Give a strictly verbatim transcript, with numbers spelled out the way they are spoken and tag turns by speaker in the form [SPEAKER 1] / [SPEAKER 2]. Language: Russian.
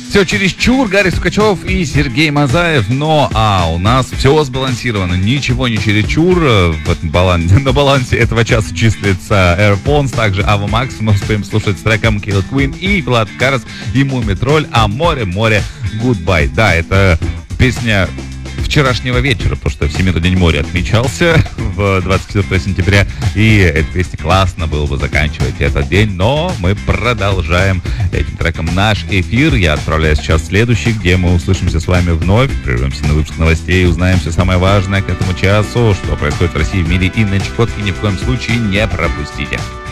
[SPEAKER 1] Все чересчур, Гарри Сукачев и Сергей Мазаев, но а у нас все сбалансировано, ничего не чересчур. В этом балансе, на балансе этого часа числится AirPhones, также Ava Max. Мы успеем слушать с треком Kill Queen и Влад Карас и Муми Тролль, а море, море, Goodbye. Да, это песня вчерашнего вечера, потому что Всемирный день моря отмечался в двадцать четвёртого сентября, и эта песня классно было бы заканчивать этот день, но мы продолжаем этим треком наш эфир. Я отправляюсь сейчас в следующий, где мы услышимся с вами вновь, прервемся на выпуск новостей и узнаем все самое важное к этому часу, что происходит в России, в мире и на Чукотке. Ни в коем случае не пропустите.